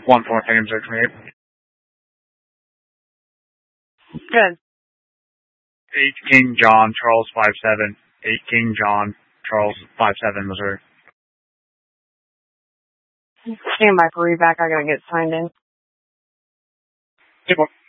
1-4 Higgins 028. Good. 8 King John, Charles 57. 8 King John, Charles 57, Missouri. Stand by for reback. I gotta get signed in. Hey, boy.